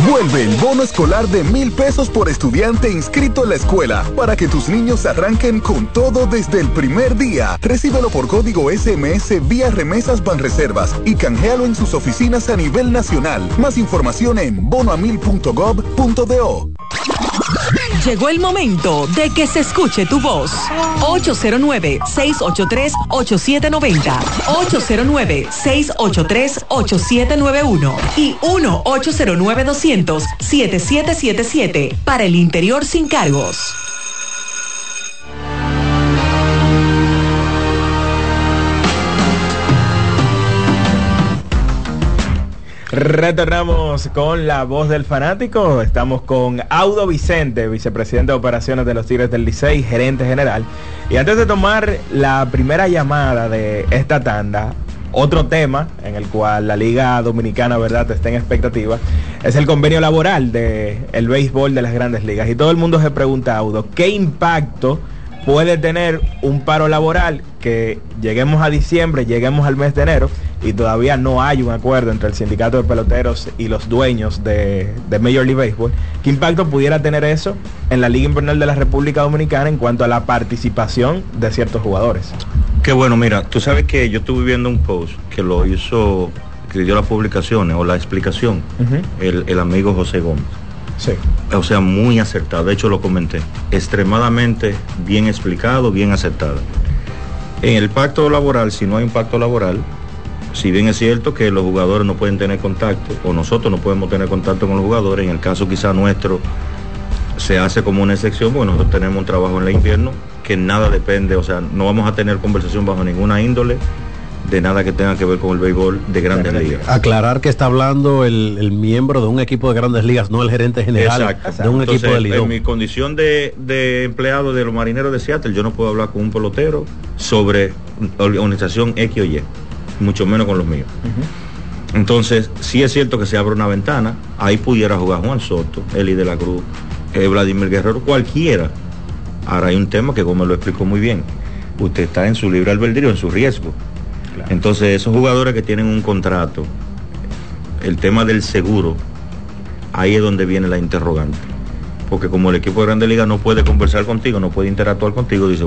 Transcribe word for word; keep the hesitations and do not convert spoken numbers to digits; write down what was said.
Vuelve el bono escolar de mil pesos por estudiante inscrito en la escuela para que tus niños arranquen con todo desde el primer día. Recíbelo por código S M S vía Remesas Banreservas y canjealo en sus oficinas a nivel nacional. Más información en bono a mil punto gov punto do. Llegó el momento de que se escuche tu voz. ocho cero nueve, seis ocho tres, ocho siete nueve cero, ocho cero nueve, seis ocho tres, ocho siete nueve uno y uno ocho cero nueve, doscientos, setenta y siete setenta y siete para el interior sin cargos. Retornamos con la voz del fanático. Estamos con Audo Vicente, vicepresidente de operaciones de los Tigres del Licey, gerente general. Y antes de tomar la primera llamada de esta tanda, otro tema en el cual la Liga Dominicana, verdad, está en expectativa, es el convenio laboral del béisbol de las Grandes Ligas. Y todo el mundo se pregunta, Audo, ¿qué impacto puede tener un paro laboral que lleguemos a diciembre, lleguemos al mes de enero y todavía no hay un acuerdo entre el sindicato de peloteros y los dueños de, de Major League Baseball? ¿Qué impacto pudiera tener eso en la Liga Invernal de la República Dominicana en cuanto a la participación de ciertos jugadores? Qué bueno, mira, tú sabes que yo estuve viendo un post que lo hizo, que dio las publicaciones o la explicación, uh-huh. el, el amigo José Gómez. Sí. O sea, muy acertado, de hecho lo comenté, extremadamente bien explicado, bien acertado. En el pacto laboral, si no hay un pacto laboral, si bien es cierto que los jugadores no pueden tener contacto, o nosotros no podemos tener contacto con los jugadores, en el caso quizá nuestro se hace como una excepción, porque nosotros tenemos un trabajo en el invierno, que nada depende, o sea, no vamos a tener conversación bajo ninguna índole, de nada que tenga que ver con el béisbol de Grandes Ligas. Aclarar que está hablando el, el miembro de un equipo de Grandes Ligas, no el gerente general. Exacto. De un Entonces, equipo de Lidón. En mi condición de, de empleado de los Marineros de Seattle, yo no puedo hablar con un pelotero sobre organización X o Y, mucho menos con los míos. Uh-huh. Entonces, sí es cierto que se abre una ventana, ahí pudiera jugar Juan Soto, Eli de la Cruz, eh, Vladimir Guerrero, cualquiera. Ahora hay un tema que Gómez lo explicó muy bien. Usted está en su libre albedrío, en su riesgo. Entonces esos jugadores que tienen un contrato, el tema del seguro, ahí es donde viene la interrogante, porque como el equipo de Grandes Ligas no puede conversar contigo, no puede interactuar contigo, dice